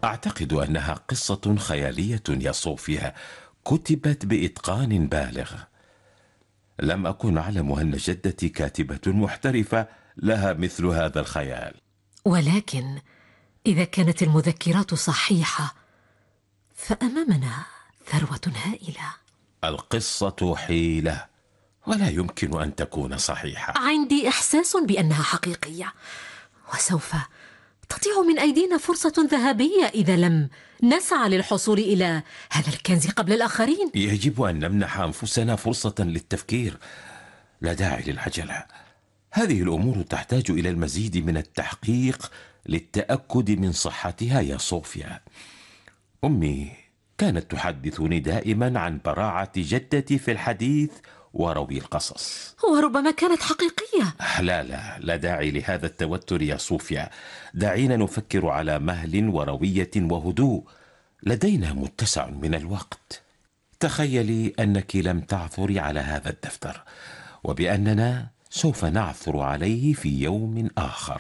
أعتقد أنها قصة خيالية يا صوفيا، كتبت بإتقان بالغ. لم أكن أعلم أن جدتي كاتبة محترفة لها مثل هذا الخيال. ولكن إذا كانت المذكرات صحيحة فأمامنا ثروة هائلة. القصة حيلة ولا يمكن أن تكون صحيحة. عندي إحساس بأنها حقيقية، وسوف تضيع من أيدينا فرصة ذهبية إذا لم نسعى للحصول إلى هذا الكنز قبل الآخرين. يجب أن نمنح أنفسنا فرصة للتفكير، لا داعي للعجلة. هذه الأمور تحتاج إلى المزيد من التحقيق للتأكد من صحتها يا صوفيا. أمي كانت تحدثني دائما عن براعة جدتي في الحديث وروي القصص. وربما كانت حقيقية. لا داعي لهذا التوتر يا صوفيا. دعينا نفكر على مهل وروية وهدوء، لدينا متسع من الوقت. تخيلي أنك لم تعثري على هذا الدفتر، وبأننا سوف نعثر عليه في يوم آخر.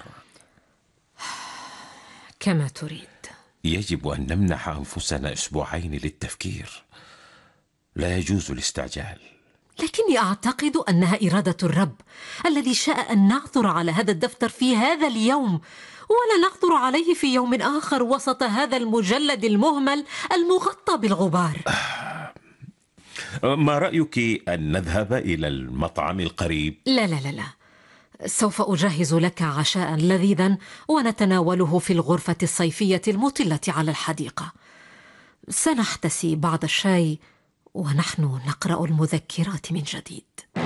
كما تريد. يجب أن نمنح أنفسنا أسبوعين للتفكير، لا يجوز الاستعجال. لكني أعتقد أنها إرادة الرب الذي شاء أن نعثر على هذا الدفتر في هذا اليوم، ولا نعثر عليه في يوم آخر وسط هذا المجلد المهمل المغطى بالغبار. ما رأيك أن نذهب إلى المطعم القريب؟ لا، سوف أجهز لك عشاء لذيذا ونتناوله في الغرفة الصيفية المطلة على الحديقة. سنحتسي بعض الشاي ونحن نقرأ المذكرات من جديد.